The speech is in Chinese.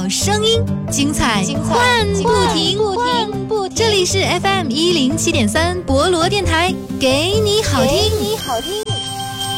声音，精彩换不停。这里是 FM107.3博罗电台，给你好听。